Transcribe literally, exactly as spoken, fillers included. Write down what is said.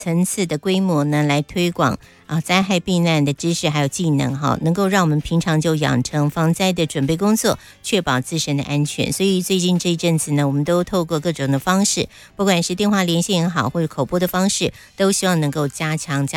层次的规模呢，来推广啊灾害避难的知识还有技能哈，能够让我们平常就养成防灾的准备工作，确保自身的安全。所以最近这一阵子呢，我们都透过各种的方式，不管是电话连线也好，或者口播的方式，都希望能够加强加